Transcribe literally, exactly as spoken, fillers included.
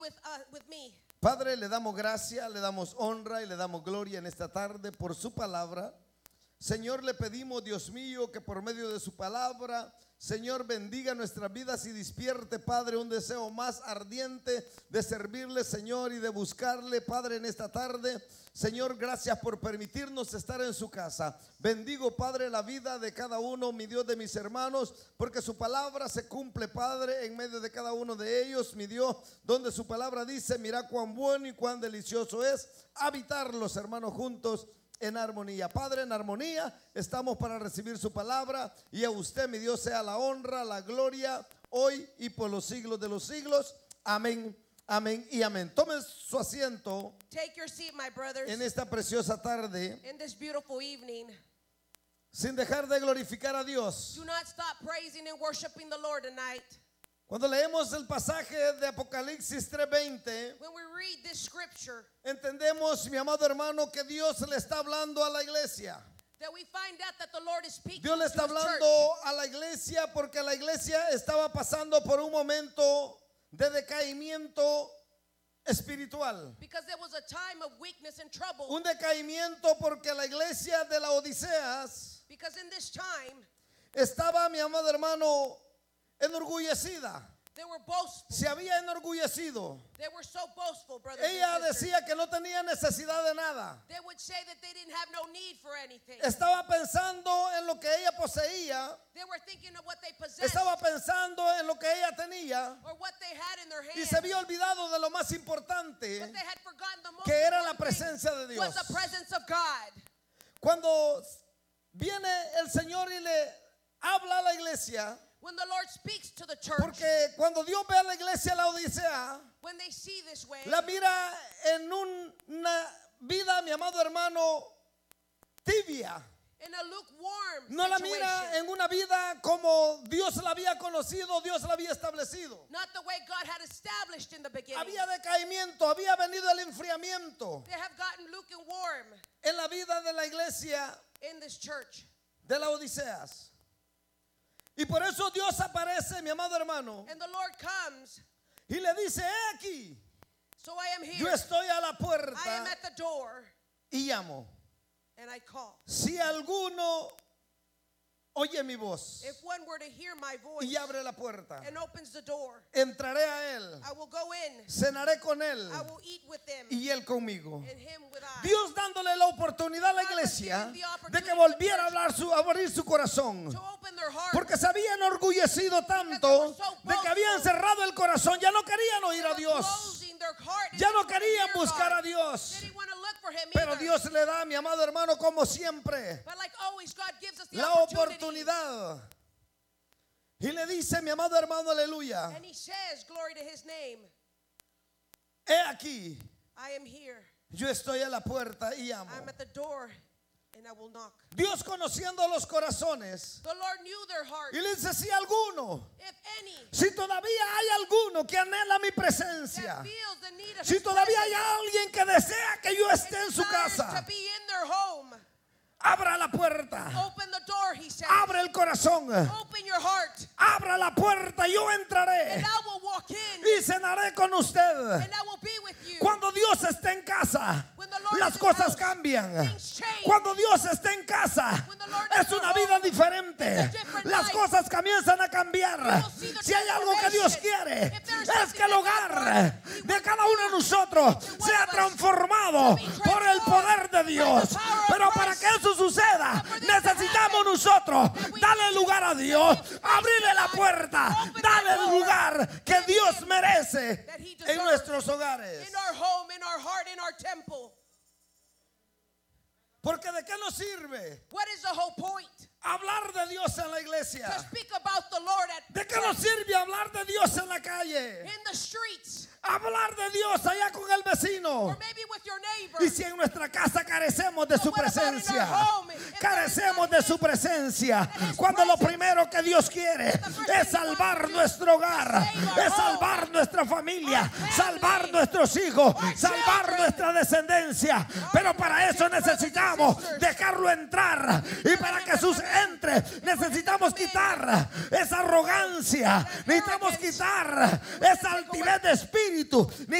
with, uh, with me. Padre, le damos gracia, le damos honra y le damos gloria en esta tarde por su palabra. Señor, le pedimos, Dios mío, que por medio de su palabra, Señor, bendiga nuestras vidas y despierte, Padre, un deseo más ardiente de servirle, Señor, y de buscarle, Padre, en esta tarde. Señor, gracias por permitirnos estar en su casa. Bendigo, Padre, la vida de cada uno, mi Dios, de mis hermanos, porque su palabra se cumple, Padre, en medio de cada uno de ellos, mi Dios, donde su palabra dice: mira cuán bueno y cuán delicioso es habitar los hermanos juntos en armonía. Padre, en armonía estamos para recibir su palabra, y a usted, mi Dios, sea la honra, la gloria, hoy y por los siglos de los siglos. Amén, amén y amén. Tomen su asiento. Take your seat, my brothers, En esta preciosa tarde, in this beautiful evening. sin dejar de glorificar a Dios. Do not stop praising and worshiping the Lord tonight. Cuando leemos el pasaje de Apocalipsis tres veinte, When we read this scripture, entendemos, mi amado hermano, que Dios le está hablando a la iglesia. that we find out that the Lord is speaking Dios le to está his church. hablando a la iglesia porque la iglesia estaba pasando por un momento de decaimiento espiritual. Because there was a time of weakness and trouble. Un decaimiento porque la iglesia de la Odiseas Because in this time, estaba, mi amado hermano, enorgullecida. they were boastful. Se había enorgullecido. They were so boastful, brothers Ella and sisters. decía que no tenía necesidad de nada. They would say that they didn't have no need for anything. Estaba pensando en lo que ella poseía. They were thinking of what they possessed Estaba pensando en lo que ella tenía. or what they had in their Y hands. se había olvidado de lo más importante, But they had forgotten the most que era la important thing presencia de Dios. was the presence of God. Cuando viene el Señor y le habla a la iglesia, When the Lord speaks to the church, porque cuando Dios ve a la iglesia, la Odisea, when they see this way, la mira en un- una vida, mi amado hermano, tibia. in a lukewarm No la situation, mira en una vida como Dios la había conocido, Dios la había establecido. not the way God had established in the beginning. Había decaimiento, había venido el enfriamiento They have gotten lukewarm en la vida de la iglesia in this church. de la Odiseas. Y por eso Dios aparece, mi amado hermano, And the Lord comes, y le dice: he aquí, so I am yo here. estoy a la I am puerta at the door, y llamo. and I call. Si alguno oye mi voz If one were to hear my voice y abre la puerta, and opens the door, entraré a él, I will go in, cenaré con él I will eat with them, y él conmigo. and him with I. Dios dándole la oportunidad a la iglesia de que volviera a hablar su, a abrir su corazón, To open their heart. porque se habían enorgullecido tanto de que habían cerrado el corazón. Ya no querían oír a They were Dios, closing their heart and ya they no didn't wanna querían hear buscar God. a Dios. They didn't want to look for him Pero either. Dios le da, mi amado hermano, como siempre, But like always, God gives us the la opportunity. oportunidad. Y le dice, mi amado hermano, aleluya, And he says, glory to his name, he aquí, I am here. yo estoy a la puerta y llamo. I'm at the door and I will knock. Dios, conociendo los corazones, The Lord knew their heart. y le dice: si alguno, If any si todavía hay alguno que anhela mi presencia, that feels the need of si his todavía hay presence alguien que desea que yo and esté en su desires casa, to be in their home, abra la puerta, open the door, he says. abre el corazón, Open your heart abra la puerta, yo entraré and I will walk in y cenaré con usted. and I will be with you. Cuando Dios esté en casa, When the Lord las is in cosas house, cambian. things change. Cuando Dios esté en casa, When the Lord is es in una our vida home, diferente. it's a different Las life. cosas comienzan a cambiar. will see the Si hay algo que Dios transformation. quiere, If there is es something que el that God hogar wants, He de wants cada uno de nosotros one sea of us transformado to be por el poder de transformed Dios. by the power of Pero para Christ. que eso suceda, But for this to necesitamos happen, nosotros that we darle need lugar a Dios, to face abrirle la God, puerta, open darle that el door, lugar que give Dios Him merece that He en deserves nuestros hogares. in our home, in our heart, in our temple. Porque ¿de qué nos sirve What is the whole point? hablar de Dios en la iglesia? To speak about the Lord at ¿De qué nos sirve hablar de Dios en la calle? in the streets, Hablar de Dios allá con el vecino. or maybe with with your neighbor. Y si en nuestra casa carecemos de su But what about in our presencia, home? If there is carecemos not de Him su presencia, and His cuando lo presence, primero que Dios quiere the first es thing He salvar wants to do nuestro hogar, is save our es salvar home, nuestra familia, our family, salvar nuestros hijos, our salvar children, nuestra descendencia. Pero para eso necesitamos dejarlo entrar, y para que Jesús entre necesitamos quitar esa arrogancia, necesitamos quitar esa altivez de espíritu.